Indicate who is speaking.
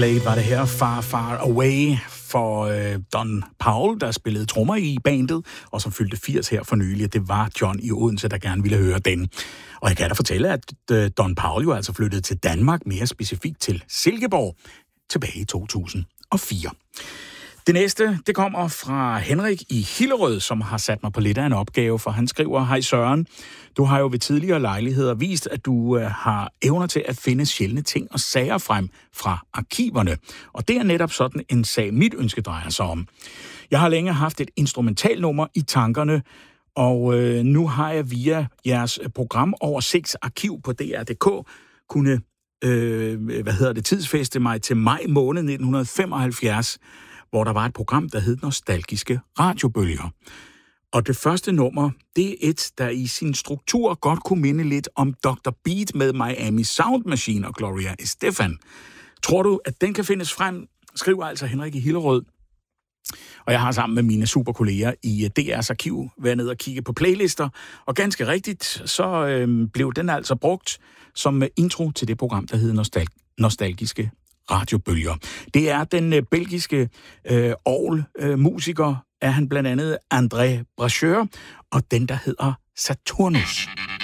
Speaker 1: Slade var det her, Far Far Away, for Don Powell, der spillede trommer i bandet, og som fyldte 80 her for nylig. Det var John i Odense, der gerne ville høre den. Og jeg kan da fortælle, at Don Powell jo altså flyttede til Danmark, mere specifikt til Silkeborg, tilbage i 2004. Det næste, det kommer fra Henrik i Hillerød, som har sat mig på lidt af en opgave, for han skriver: Hej Søren, du har jo ved tidligere lejligheder vist, at du har evner til at finde sjældne ting og sager frem fra arkiverne. Og det er netop sådan en sag, mit ønske drejer sig om. Jeg har længe haft et instrumentalnummer i tankerne, og nu har jeg via jeres programoversigtsarkiv på DR.dk kunne tidsfæste mig til maj måned 1975, hvor der var et program, der hed Nostalgiske Radiobølger. Og det første nummer, det er et, der i sin struktur godt kunne minde lidt om Dr. Beat med Miami Sound Machine og Gloria Estefan. Tror du, at den kan findes frem? Skriver altså Henrik i Hillerød. Og jeg har sammen med mine superkolleger i DR's arkiv været ned og kigge på playlister, og ganske rigtigt, så blev den altså brugt som intro til det program, der hedder Nostalgiske Radiobølger. Det er den belgiske orgelmusiker, er han blandt andet André Bracheur, og den, der hedder Saturnus.